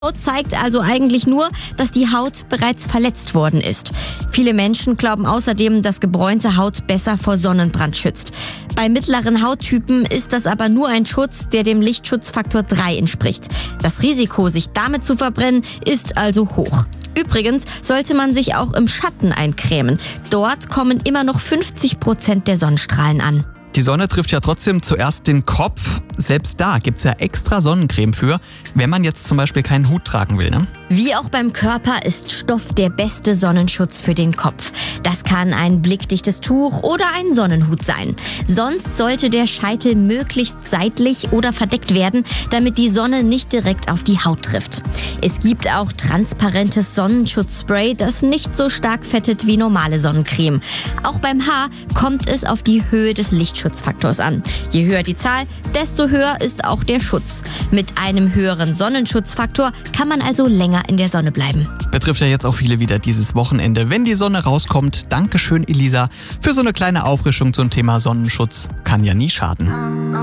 Zeigt also eigentlich nur, dass die Haut bereits verletzt worden ist. Viele Menschen glauben außerdem, dass gebräunte Haut besser vor Sonnenbrand schützt. Bei mittleren Hauttypen ist das aber nur ein Schutz, der dem Lichtschutzfaktor 3 entspricht. Das Risiko, sich damit zu verbrennen, ist also hoch. Übrigens sollte man sich auch im Schatten eincremen. Dort kommen immer noch 50% der Sonnenstrahlen an. Die Sonne trifft ja trotzdem zuerst den Kopf. Selbst da gibt's ja extra Sonnencreme für, wenn man jetzt zum Beispiel keinen Hut tragen will, ne? Wie auch beim Körper ist Stoff der beste Sonnenschutz für den Kopf. Das kann ein blickdichtes Tuch oder ein Sonnenhut sein. Sonst sollte der Scheitel möglichst seitlich oder verdeckt werden, damit die Sonne nicht direkt auf die Haut trifft. Es gibt auch transparentes Sonnenschutzspray, das nicht so stark fettet wie normale Sonnencreme. Auch beim Haar kommt es auf die Höhe des Lichtschutzfaktors an. Je höher die Zahl, desto höher ist auch der Schutz. Mit einem höheren Sonnenschutzfaktor kann man also länger in der Sonne bleiben. Betrifft ja jetzt auch viele wieder dieses Wochenende, wenn die Sonne rauskommt. Dankeschön, Elisa, für so eine kleine Auffrischung zum Thema Sonnenschutz. Kann ja nie schaden.